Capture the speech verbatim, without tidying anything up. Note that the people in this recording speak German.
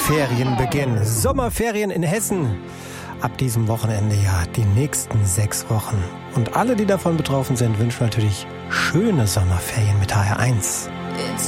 Ferienbeginn. Sommerferien in Hessen. Ab diesem Wochenende ja die nächsten sechs Wochen. Und alle, die davon betroffen sind, wünschen natürlich schöne Sommerferien mit H R eins. It's